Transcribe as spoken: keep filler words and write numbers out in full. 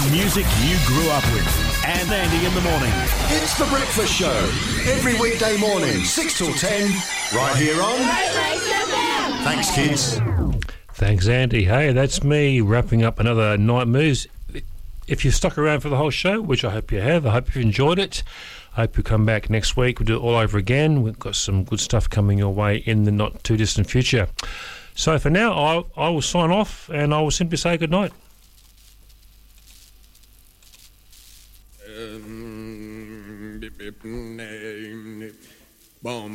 music you grew up with. And Andy in the morning. It's The Breakfast Show. Every weekday morning, six till ten, right here on... Thanks, kids. Thanks, Andy. Hey, that's me wrapping up another Night Moves. If you've stuck around for the whole show, which I hope you have, I hope you've enjoyed it. I hope you come back next week. We'll do it all over again. We've got some good stuff coming your way in the not too distant future. So for now, I, I will sign off and I will simply say good night.